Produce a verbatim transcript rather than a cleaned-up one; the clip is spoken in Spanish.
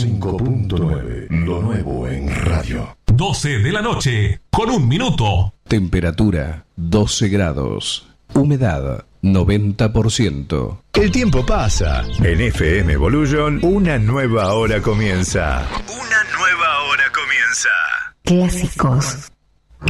cinco punto nueve. Lo nuevo en radio. doce de la noche, con un minuto. Temperatura doce grados. Humedad noventa por ciento. El tiempo pasa. En F M Evolution, una nueva hora comienza. Una nueva hora comienza. Clásicos